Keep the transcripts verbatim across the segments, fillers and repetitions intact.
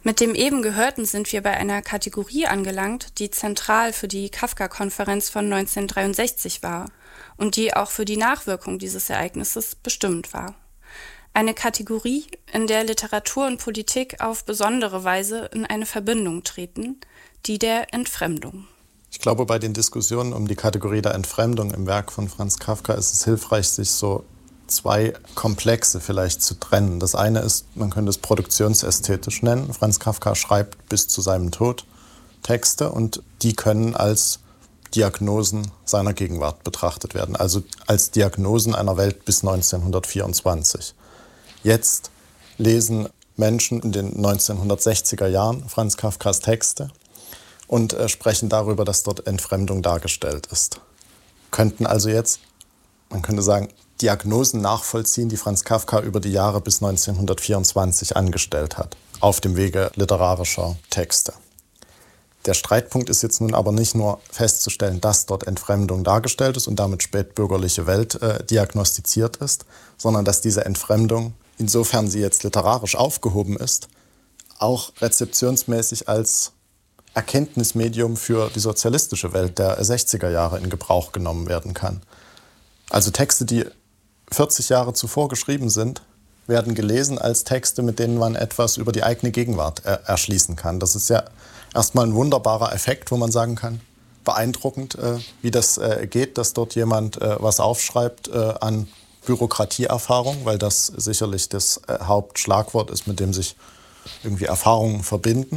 Mit dem eben Gehörten sind wir bei einer Kategorie angelangt, die zentral für die Kafka-Konferenz von neunzehnhundertdreiundsechzig war und die auch für die Nachwirkung dieses Ereignisses bestimmt war. Eine Kategorie, in der Literatur und Politik auf besondere Weise in eine Verbindung treten, die der Entfremdung. Ich glaube, bei den Diskussionen um die Kategorie der Entfremdung im Werk von Franz Kafka ist es hilfreich, sich so zwei Komplexe vielleicht zu trennen. Das eine ist, man könnte es produktionsästhetisch nennen. Franz Kafka schreibt bis zu seinem Tod Texte und die können als Diagnosen seiner Gegenwart betrachtet werden, also als Diagnosen einer Welt bis neunzehnhundertvierundzwanzig. Jetzt lesen Menschen in den neunzehnhundertsechziger Jahren Franz Kafkas Texte und äh, sprechen darüber, dass dort Entfremdung dargestellt ist. Könnten also jetzt, man könnte sagen, Diagnosen nachvollziehen, die Franz Kafka über die Jahre bis neunzehnhundertvierundzwanzig angestellt hat, auf dem Wege literarischer Texte. Der Streitpunkt ist jetzt nun aber nicht nur festzustellen, dass dort Entfremdung dargestellt ist und damit spätbürgerliche Welt äh, diagnostiziert ist, sondern dass diese Entfremdung, insofern sie jetzt literarisch aufgehoben ist, auch rezeptionsmäßig als Erkenntnismedium für die sozialistische Welt der sechziger Jahre in Gebrauch genommen werden kann. Also Texte, die vierzig Jahre zuvor geschrieben sind, werden gelesen als Texte, mit denen man etwas über die eigene Gegenwart er- erschließen kann. Das ist ja erstmal ein wunderbarer Effekt, wo man sagen kann, beeindruckend, äh, wie das äh, geht, dass dort jemand äh, was aufschreibt äh, an Bürokratieerfahrung, weil das sicherlich das äh, Hauptschlagwort ist, mit dem sich irgendwie Erfahrungen verbinden.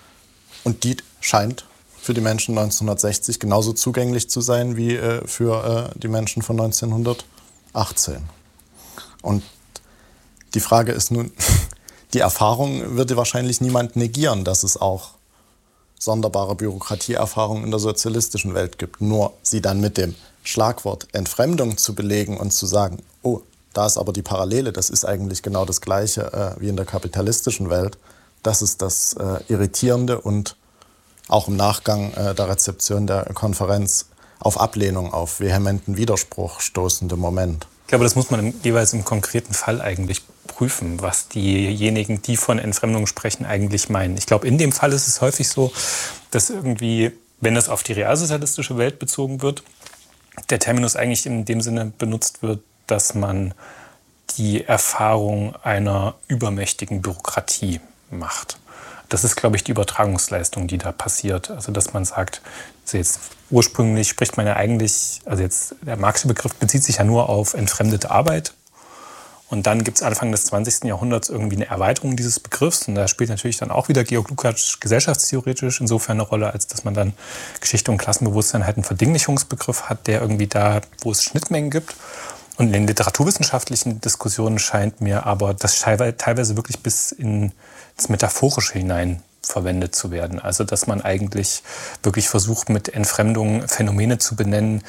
Und die scheint für die Menschen neunzehnhundertsechzig genauso zugänglich zu sein wie äh, für äh, die Menschen von neunzehnhundertachtzehn. Und die Frage ist nun, die Erfahrung würde wahrscheinlich niemand negieren, dass es auch sonderbare Bürokratieerfahrungen in der sozialistischen Welt gibt. Nur sie dann mit dem Schlagwort Entfremdung zu belegen und zu sagen, oh, da ist aber die Parallele, das ist eigentlich genau das Gleiche äh, wie in der kapitalistischen Welt, das ist das äh, Irritierende und auch im Nachgang äh, der Rezeption der Konferenz auf Ablehnung, auf vehementen Widerspruch stoßende Moment. Ich glaube, das muss man im, jeweils im konkreten Fall eigentlich prüfen, was diejenigen, die von Entfremdung sprechen, eigentlich meinen. Ich glaube, in dem Fall ist es häufig so, dass irgendwie, wenn das auf die realsozialistische Welt bezogen wird, der Terminus eigentlich in dem Sinne benutzt wird, dass man die Erfahrung einer übermächtigen Bürokratie macht. Das ist, glaube ich, die Übertragungsleistung, die da passiert. Also, dass man sagt, also jetzt ursprünglich spricht man ja eigentlich, also jetzt der Marxische Begriff bezieht sich ja nur auf entfremdete Arbeit. Und dann gibt es Anfang des zwanzigsten Jahrhunderts irgendwie eine Erweiterung dieses Begriffs. Und da spielt natürlich dann auch wieder Georg Lukács gesellschaftstheoretisch insofern eine Rolle, als dass man dann Geschichte und Klassenbewusstsein halt einen Verdinglichungsbegriff hat, der irgendwie da, wo es Schnittmengen gibt. Und in den literaturwissenschaftlichen Diskussionen scheint mir aber das teilweise wirklich bis ins Metaphorische hinein verwendet zu werden. Also dass man eigentlich wirklich versucht, mit Entfremdung Phänomene zu benennen,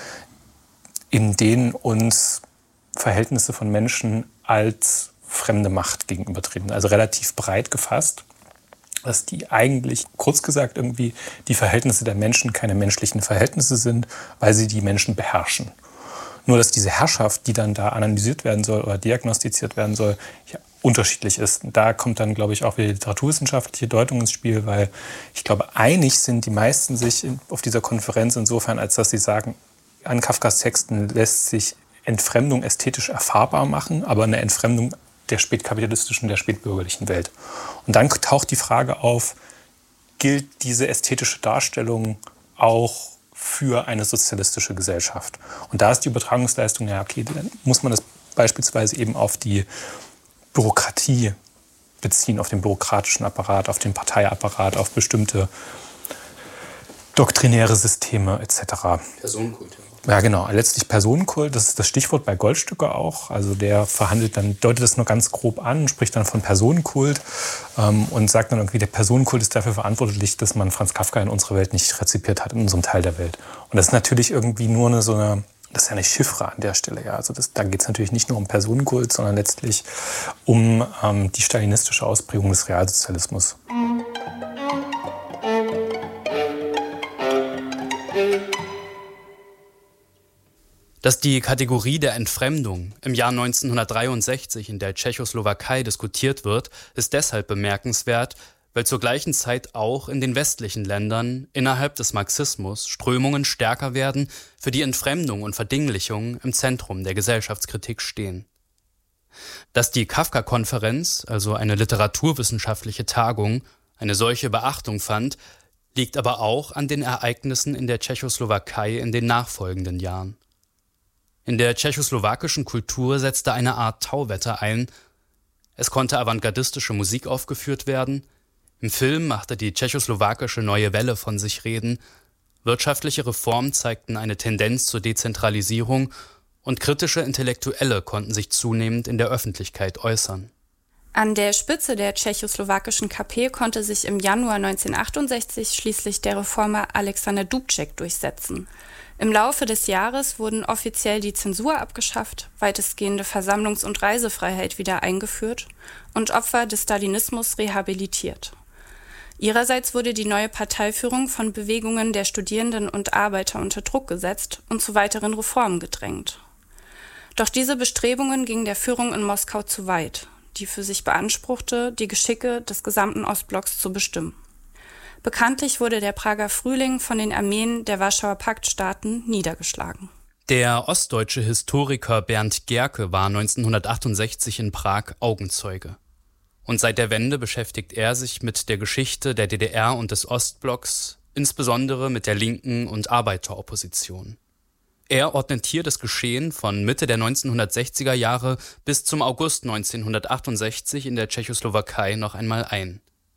in denen uns Verhältnisse von Menschen als fremde Macht gegenübertreten. Also relativ breit gefasst, dass die eigentlich, kurz gesagt, irgendwie die Verhältnisse der Menschen keine menschlichen Verhältnisse sind, weil sie die Menschen beherrschen. Nur dass diese Herrschaft, die dann da analysiert werden soll oder diagnostiziert werden soll, ja, unterschiedlich ist. Und da kommt dann, glaube ich, auch wieder die literaturwissenschaftliche Deutung ins Spiel, weil ich glaube, einig sind die meisten sich in, auf dieser Konferenz insofern, als dass sie sagen, an Kafkas Texten lässt sich Entfremdung ästhetisch erfahrbar machen, aber eine Entfremdung der spätkapitalistischen, der spätbürgerlichen Welt. Und dann taucht die Frage auf, gilt diese ästhetische Darstellung auch für eine sozialistische Gesellschaft? Und da ist die Übertragungsleistung, ja okay, dann muss man das beispielsweise eben auf die Bürokratie beziehen, auf den bürokratischen Apparat, auf den Parteiapparat, auf bestimmte doktrinäre Systeme et cetera. Personenkult. Ja, genau. Letztlich Personenkult, das ist das Stichwort bei Goldstücke auch. Also der verhandelt dann, deutet das nur ganz grob an, spricht dann von Personenkult ähm, und sagt dann irgendwie, der Personenkult ist dafür verantwortlich, dass man Franz Kafka in unserer Welt nicht rezipiert hat, in unserem Teil der Welt. Und das ist natürlich irgendwie nur eine so eine, das ist ja eine Chiffre an der Stelle. Ja. Also das, da geht es natürlich nicht nur um Personenkult, sondern letztlich um ähm, die stalinistische Ausprägung des Realsozialismus. Dass die Kategorie der Entfremdung im Jahr neunzehnhundertdreiundsechzig in der Tschechoslowakei diskutiert wird, ist deshalb bemerkenswert, weil zur gleichen Zeit auch in den westlichen Ländern innerhalb des Marxismus Strömungen stärker werden, für die Entfremdung und Verdinglichung im Zentrum der Gesellschaftskritik stehen. Dass die Kafka-Konferenz, also eine literaturwissenschaftliche Tagung, eine solche Beachtung fand, liegt aber auch an den Ereignissen in der Tschechoslowakei in den nachfolgenden Jahren. In der tschechoslowakischen Kultur setzte eine Art Tauwetter ein. Es konnte avantgardistische Musik aufgeführt werden, im Film machte die tschechoslowakische Neue Welle von sich reden, wirtschaftliche Reformen zeigten eine Tendenz zur Dezentralisierung und kritische Intellektuelle konnten sich zunehmend in der Öffentlichkeit äußern. An der Spitze der tschechoslowakischen K P konnte sich im Januar neunzehnhundertachtundsechzig schließlich der Reformer Alexander Dubček durchsetzen. Im Laufe des Jahres wurden offiziell die Zensur abgeschafft, weitestgehende Versammlungs- und Reisefreiheit wieder eingeführt und Opfer des Stalinismus rehabilitiert. Ihrerseits wurde die neue Parteiführung von Bewegungen der Studierenden und Arbeiter unter Druck gesetzt und zu weiteren Reformen gedrängt. Doch diese Bestrebungen gingen der Führung in Moskau zu weit, die für sich beanspruchte, die Geschicke des gesamten Ostblocks zu bestimmen. Bekanntlich wurde der Prager Frühling von den Armeen der Warschauer Paktstaaten niedergeschlagen. Der ostdeutsche Historiker Bernd Gerke war neunzehnhundertachtundsechzig in Prag Augenzeuge. Und seit der Wende beschäftigt er sich mit der Geschichte der D D R und des Ostblocks, insbesondere mit der linken und Arbeiteropposition. Er ordnet hier das Geschehen von Mitte der neunzehnhundertsechziger Jahre bis zum August neunzehnhundertachtundsechzig in der Tschechoslowakei noch einmal ein.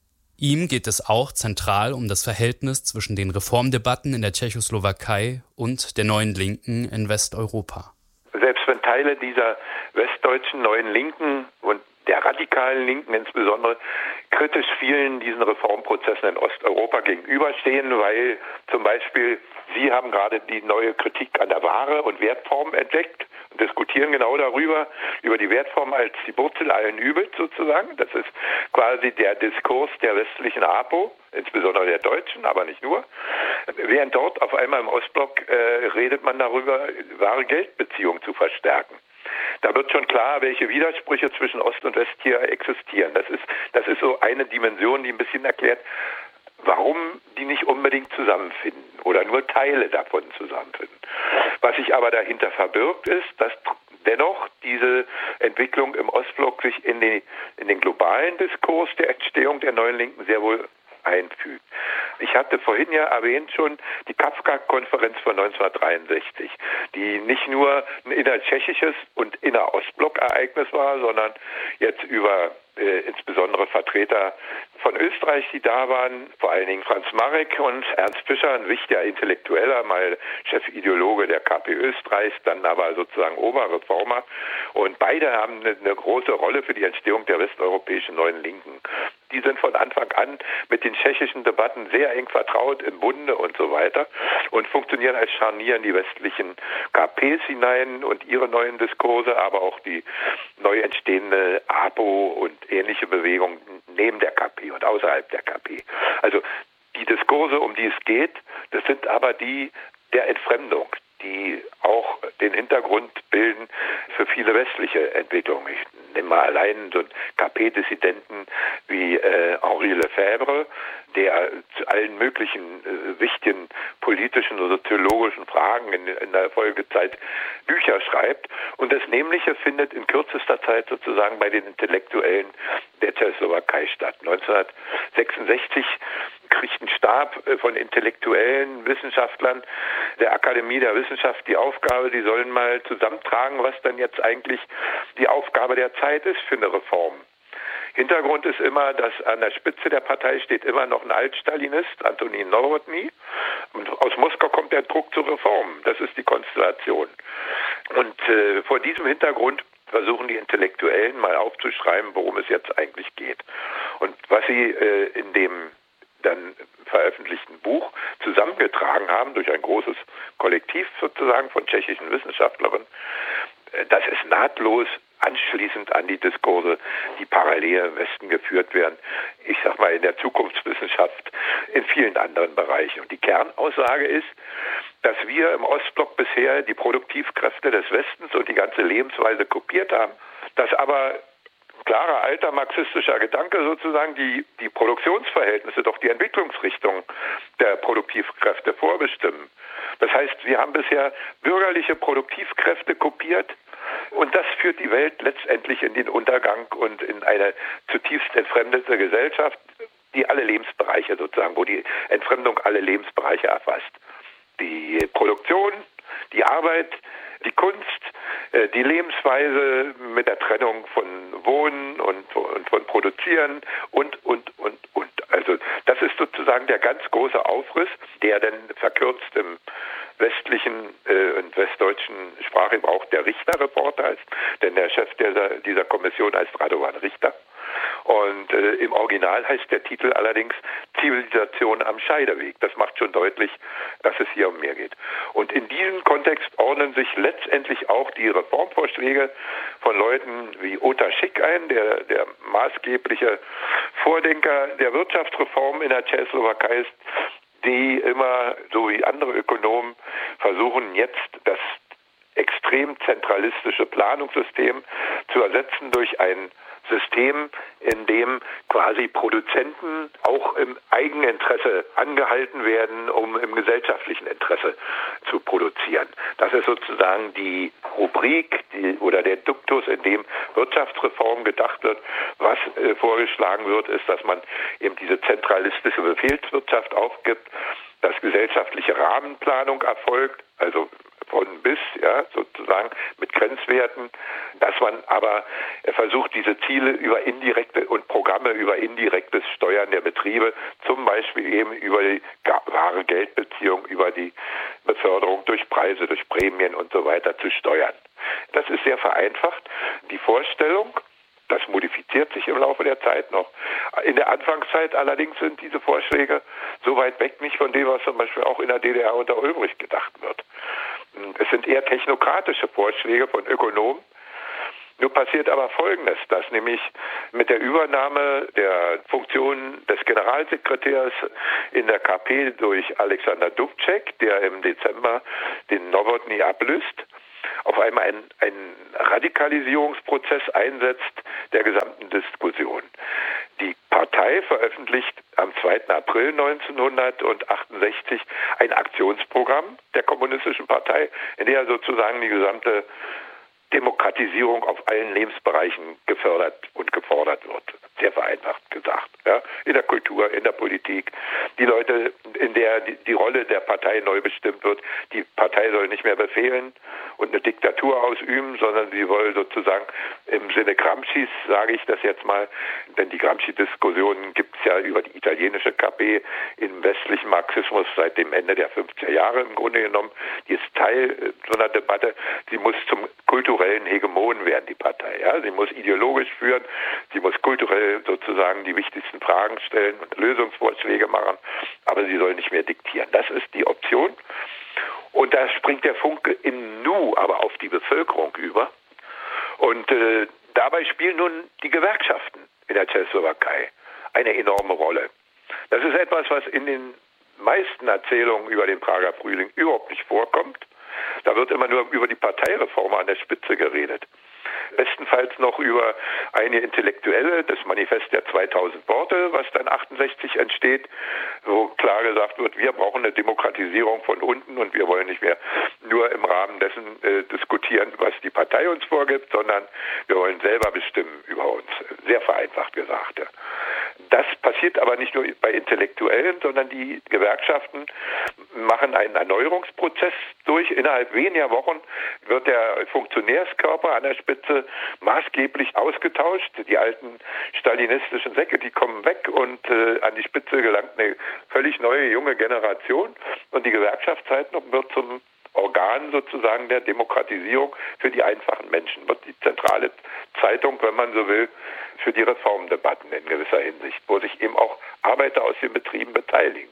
Ihm geht es auch zentral um das Verhältnis zwischen den Reformdebatten in der Tschechoslowakei und der neuen Linken in Westeuropa. Selbst wenn Teile dieser westdeutschen neuen Linken und der radikalen Linken insbesondere kritisch vielen diesen Reformprozessen in Osteuropa gegenüberstehen, weil zum Beispiel Sie haben gerade die neue Kritik an der Ware und Wertform entdeckt und diskutieren genau darüber, über die Wertform als die Wurzel allen Übels sozusagen. Das ist quasi der Diskurs der westlichen APO, insbesondere der Deutschen, aber nicht nur. Während dort auf einmal im Ostblock äh, redet man darüber, wahre Geldbeziehungen zu verstärken. Da wird schon klar, welche Widersprüche zwischen Ost und West hier existieren. Das ist, das ist so eine Dimension, die ein bisschen erklärt, warum die nicht unbedingt zusammenfinden oder nur Teile davon zusammenfinden. Was sich aber dahinter verbirgt, ist, dass dennoch diese Entwicklung im Ostblock sich in, die, in den globalen Diskurs der Entstehung der neuen Linken sehr wohl einfügt. Ich hatte vorhin ja erwähnt schon die Kafka-Konferenz von neunzehnhundertdreiundsechzig, die nicht nur ein innertschechisches und Inner-Ostblock-Ereignis war, sondern jetzt über äh, insbesondere Vertreter von Österreich, die da waren, vor allen Dingen Franz Marek und Ernst Fischer, ein wichtiger Intellektueller, mal Chefideologe der K P Österreichs, dann aber sozusagen Oberreformer. Und beide haben eine, eine große Rolle für die Entstehung der westeuropäischen neuen Linken. Die sind von Anfang an mit den tschechischen Debatten sehr eng vertraut im Bunde und so weiter und funktionieren als Scharnier in die westlichen K Ps hinein und ihre neuen Diskurse, aber auch die neu entstehende APO und ähnliche Bewegungen neben der K P und außerhalb der K P. Also die Diskurse, um die es geht, das sind aber die der Entfremdung, die auch den Hintergrund bilden für viele westliche Entwicklungen. Ich nehme mal allein so einen K P-Dissidenten wie äh, Henri Lefebvre, der zu allen möglichen äh, wichtigen politischen und soziologischen Fragen in, in der Folgezeit Bücher schreibt. Und das Nämliche findet in kürzester Zeit sozusagen bei den Intellektuellen der Tschechoslowakei statt. neunzehnhundertsechsundsechzig kriegt ein Stab von intellektuellen Wissenschaftlern der Akademie der Wissenschaft die Aufgabe, die sollen mal zusammentragen, was dann jetzt eigentlich die Aufgabe der Zeit ist für eine Reform. Hintergrund ist immer, dass an der Spitze der Partei steht immer noch ein Altstalinist, Antonin Nowotny. Und aus Moskau kommt der Druck zur Reform. Das ist die Konstellation. Und äh, vor diesem Hintergrund versuchen die Intellektuellen mal aufzuschreiben, worum es jetzt eigentlich geht. Und was sie äh, in dem dann veröffentlichten Buch zusammengetragen haben durch ein großes Kollektiv sozusagen von tschechischen Wissenschaftlerinnen, das ist nahtlos anschließend an die Diskurse, die parallel im Westen geführt werden, ich sag mal in der Zukunftswissenschaft, in vielen anderen Bereichen. Und die Kernaussage ist, dass wir im Ostblock bisher die Produktivkräfte des Westens und die ganze Lebensweise kopiert haben, dass aber klarer alter marxistischer Gedanke sozusagen, die, die Produktionsverhältnisse, doch die Entwicklungsrichtung der Produktivkräfte vorbestimmen. Das heißt, wir haben bisher bürgerliche Produktivkräfte kopiert und das führt die Welt letztendlich in den Untergang und in eine zutiefst entfremdete Gesellschaft, die alle Lebensbereiche sozusagen, wo die Entfremdung alle Lebensbereiche erfasst. Die Produktion, die Arbeit, die Kunst, die Lebensweise mit der Trennung von Wohnen und, und von Produzieren und, und, und, und. Also das ist sozusagen der ganz große Aufriss, der dann verkürzt im westlichen äh, und westdeutschen Sprachgebrauch der Richter-Report heißt, denn der Chef dieser, dieser Kommission heißt Radovan Richter. Und äh, im Original heißt der Titel allerdings Zivilisation am Scheideweg. Das macht schon deutlich, dass es hier um mehr geht. Und in diesem Kontext ordnen sich letztendlich auch die Reformvorschläge von Leuten wie Ota Schick ein, der, der maßgebliche Vordenker der Wirtschaftsreform in der Tschechoslowakei ist, die immer, so wie andere Ökonomen, versuchen jetzt das extrem zentralistische Planungssystem zu ersetzen durch ein System, in dem quasi Produzenten auch im Eigeninteresse angehalten werden, um im gesellschaftlichen Interesse zu produzieren. Das ist sozusagen die Rubrik die, oder der Duktus, in dem Wirtschaftsreform gedacht wird. Was äh, vorgeschlagen wird, ist, dass man eben diese zentralistische Befehlswirtschaft aufgibt, dass gesellschaftliche Rahmenplanung erfolgt, also von bis, ja, sozusagen mit Grenzwerten, dass man aber versucht, diese Ziele über indirekte und Programme über indirektes Steuern der Betriebe, zum Beispiel eben über die wahre Geldbeziehung, über die Beförderung durch Preise, durch Prämien und so weiter zu steuern. Das ist sehr vereinfacht. Die Vorstellung, das modifiziert sich im Laufe der Zeit noch. In der Anfangszeit allerdings sind diese Vorschläge so weit weg nicht von dem, was zum Beispiel auch in der D D R unter Ulbricht gedacht wird. Es sind eher technokratische Vorschläge von Ökonomen. Nur passiert aber Folgendes, dass nämlich mit der Übernahme der Funktion des Generalsekretärs in der K P durch Alexander Dubček, der im Dezember den Nowotny ablöst, auf einmal ein, ein Radikalisierungsprozess einsetzt der gesamten Diskussion. Die Partei veröffentlicht am zweiten April neunzehnhundertachtundsechzig ein Aktionsprogramm der Kommunistischen Partei, in der sozusagen die gesamte Demokratisierung auf allen Lebensbereichen gefördert und gefordert wird. Sehr vereinfacht gesagt. Ja? In der Kultur, in der Politik. Die Leute, in der die, die Rolle der Partei neu bestimmt wird. Die Partei soll nicht mehr befehlen und eine Diktatur ausüben, sondern sie soll sozusagen im Sinne Gramscis, sage ich das jetzt mal, denn die Gramsci-Diskussionen gibt es ja über die italienische K P im westlichen Marxismus seit dem Ende der fünfziger Jahre im Grunde genommen. Die ist Teil so einer Debatte. Sie muss zum kulturellen Hegemon werden, die Partei. Ja? Sie muss ideologisch führen, sie muss kulturell sozusagen die wichtigsten Fragen stellen und Lösungsvorschläge machen, aber sie soll nicht mehr diktieren. Das ist die Option. Und da springt der Funke im Nu aber auf die Bevölkerung über. Und äh, dabei spielen nun die Gewerkschaften in der Tschechoslowakei eine enorme Rolle. Das ist etwas, was in den meisten Erzählungen über den Prager Frühling überhaupt nicht vorkommt. Da wird immer nur über die Parteireformer an der Spitze geredet. Bestenfalls noch über einige Intellektuelle, das Manifest der zweitausend Worte, was dann achtundsechzig entsteht, wo klar gesagt wird, wir brauchen eine Demokratisierung von unten und wir wollen nicht mehr nur im Rahmen dessen äh, diskutieren, was die Partei uns vorgibt, sondern wir wollen selber bestimmen über uns. Sehr vereinfacht gesagt. Ja. Das passiert aber nicht nur bei Intellektuellen, sondern die Gewerkschaften machen einen Erneuerungsprozess durch. Innerhalb weniger Wochen wird der Funktionärskörper an der Spitze maßgeblich ausgetauscht. Die alten stalinistischen Säcke, die kommen weg und äh, an die Spitze gelangt eine völlig neue, junge Generation. Und die Gewerkschaftszeitung wird zum Organ sozusagen der Demokratisierung für die einfachen Menschen. Wird die zentrale Zeitung, wenn man so will, für die Reformdebatten in gewisser Hinsicht, wo sich eben auch Arbeiter aus den Betrieben beteiligen.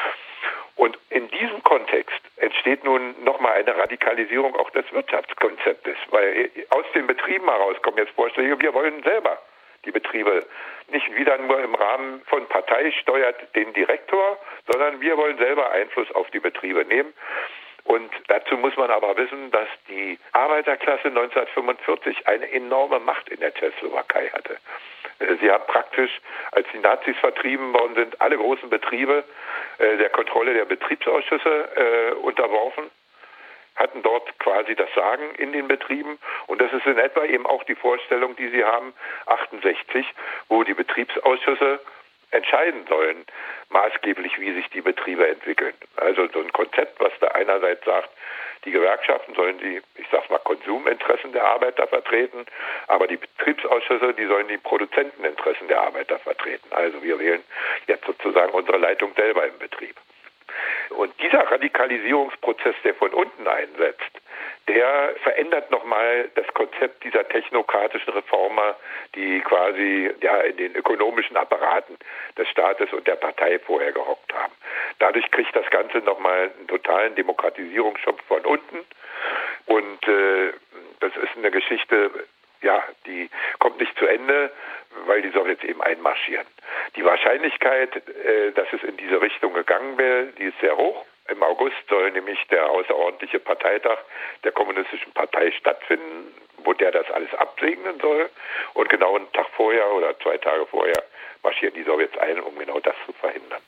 Und in diesem Kontext entsteht nun nochmal eine Radikalisierung auch des Wirtschaftskonzeptes, weil aus den Betrieben heraus kommen jetzt Vorschläge, wir wollen selber die Betriebe nicht wieder nur im Rahmen von Partei steuert den Direktor, sondern wir wollen selber Einfluss auf die Betriebe nehmen. Und dazu muss man aber wissen, dass die Arbeiterklasse neunzehnhundertfünfundvierzig eine enorme Macht in der Tschechoslowakei hatte. Sie haben praktisch, als die Nazis vertrieben worden sind, alle großen Betriebe äh, der Kontrolle der Betriebsausschüsse äh, unterworfen, hatten dort quasi das Sagen in den Betrieben. Und das ist in etwa eben auch die Vorstellung, die sie haben, achtundsechzig, wo die Betriebsausschüsse entscheiden sollen, maßgeblich, wie sich die Betriebe entwickeln. Also so ein Konzept, was da einerseits sagt, die Gewerkschaften sollen die, ich sag mal, Konsuminteressen der Arbeiter vertreten, aber die Betriebsausschüsse, die sollen die Produzenteninteressen der Arbeiter vertreten. Also wir wählen jetzt sozusagen unsere Leitung selber im Betrieb. Und dieser Radikalisierungsprozess, der von unten einsetzt, der verändert nochmal das Konzept dieser technokratischen Reformer, die quasi ja in den ökonomischen Apparaten des Staates und der Partei vorher gehockt haben. Dadurch kriegt das Ganze nochmal einen totalen Demokratisierungsschub von unten. Und äh, das ist eine Geschichte, ja, die kommt nicht zu Ende, weil die Sowjets eben einmarschieren. Die Wahrscheinlichkeit, äh, dass es in diese Richtung gegangen wäre, die ist sehr hoch. Im August soll nämlich der außerordentliche Parteitag der Kommunistischen Partei stattfinden, wo der das alles absegnen soll. Und genau einen Tag vorher oder zwei Tage vorher marschieren die Sowjets ein, um genau das zu verhindern.